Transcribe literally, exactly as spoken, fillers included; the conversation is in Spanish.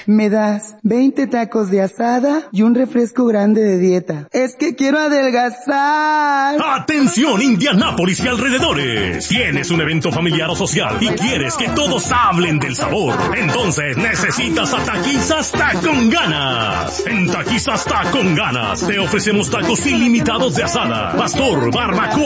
Me das veinte tacos de asada y un refresco grande de dieta. Es que quiero adelgazar. ¡Atención, Indianápolis y alrededores! Tienes un evento familiar o social y quieres que todos hablen del sabor. Entonces necesitas a Taquizas Ta Con Ganas. En Taquizas Ta Con Ganas te ofrecemos tacos ilimitados de asada, pastor, barbacoa